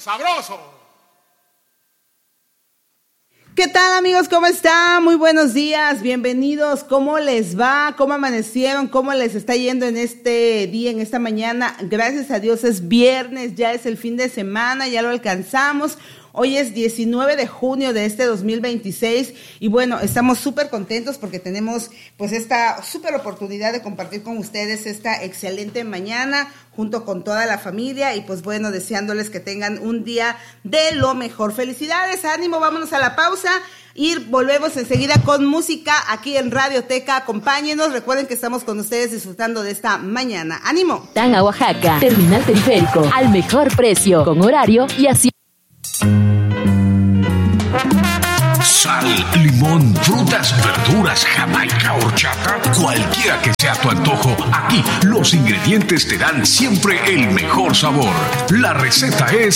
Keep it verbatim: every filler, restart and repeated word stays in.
sabroso. ¿Qué tal, amigos? ¿Cómo están? Muy buenos días, bienvenidos. ¿Cómo les va? ¿Cómo amanecieron? ¿Cómo les está yendo en este día, en esta mañana? Gracias a Dios es viernes, ya es el fin de semana, ya lo alcanzamos. Hoy es diecinueve de junio de este dos mil veintiséis y bueno, estamos súper contentos porque tenemos pues esta súper oportunidad de compartir con ustedes esta excelente mañana junto con toda la familia y pues bueno, deseándoles que tengan un día de lo mejor. Felicidades, ánimo, vámonos a la pausa y volvemos enseguida con música aquí en Radioteca. Acompáñenos, recuerden que estamos con ustedes disfrutando de esta mañana. ¡Ánimo! Tan a Oaxaca, terminal periférico, al mejor precio, con horario y así. Sal, limón, frutas, verduras, jamaica, horchata, cualquiera que sea tu antojo, aquí los ingredientes te dan siempre el mejor sabor. La receta es